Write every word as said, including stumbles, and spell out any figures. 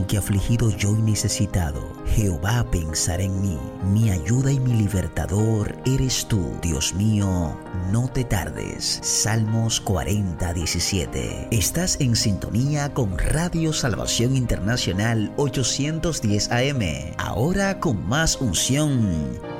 aunque afligido yo y necesitado, Jehová pensará en mí. Mi ayuda y mi libertador eres tú, Dios mío, no te tardes. Salmos cuarenta, diecisiete. Estás en sintonía con Radio Salvación Internacional ochocientos diez A M. Ahora con más unción.